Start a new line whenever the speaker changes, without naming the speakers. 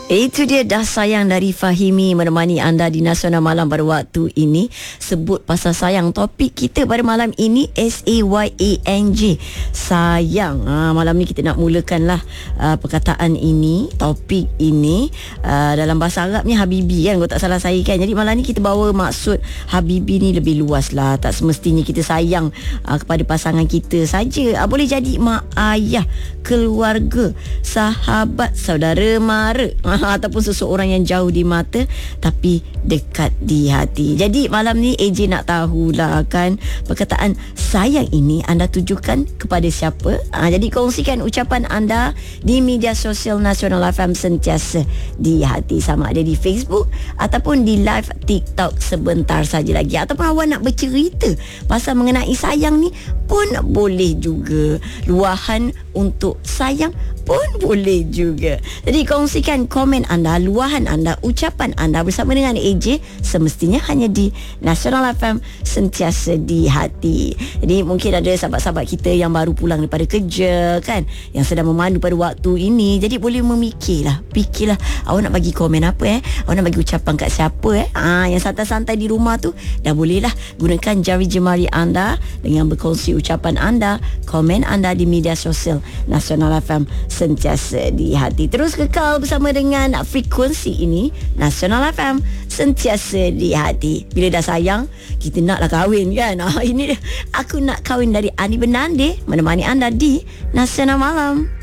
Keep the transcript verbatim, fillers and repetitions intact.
Itu dia Dah Sayang dari Fahimi menemani anda di Nasional Malam pada waktu ini. Sebut pasal sayang, topik kita pada malam ini S A Y A N G, sayang. ha, Malam ni kita nak mulakan lah uh, perkataan ini, topik ini uh, dalam bahasa Arab ni Habibi kan, kalau tak salah saya kan. Jadi malam ni kita bawa maksud Habibi ni lebih luas lah. Tak semestinya kita sayang uh, kepada pasangan kita saja. uh, Boleh jadi mak ayah, keluarga, sahabat, saudara mara, ataupun seseorang yang jauh di mata tapi dekat di hati. Jadi malam ni A J nak tahulah kan, perkataan sayang ini anda tujukan kepada siapa? Ha, jadi kongsikan ucapan anda di media sosial Nasional F M sentiasa di hati, sama ada di Facebook ataupun di live TikTok sebentar saja lagi. Ataupun awak nak bercerita pasal mengenai sayang ni pun boleh juga. Luahan untuk sayang pun boleh juga. Jadi kongsikan komen anda, luahan anda, ucapan anda bersama dengan A J, semestinya hanya di Nasional F M sentiasa di hati. Jadi mungkin ada sahabat-sahabat kita yang baru pulang daripada kerja kan, yang sedang memandu pada waktu ini. Jadi boleh memikirlah, fikirlah awak nak bagi komen apa eh, awak nak bagi ucapan kat siapa eh. Ah, yang santai-santai di rumah tu dah bolehlah gunakan jari jemari anda dengan berkongsi ucapan anda, komen anda di media sosial Nasional F M sentiasa di hati. Terus kekal bersama dengan frekuensi ini, Nasional F M sentiasa di hati. Bila dah sayang, kita naklah kahwin kan. Ah, ini dia, Aku Nak Kahwin dari Ani Bernande menemani anda di Nasional Malam.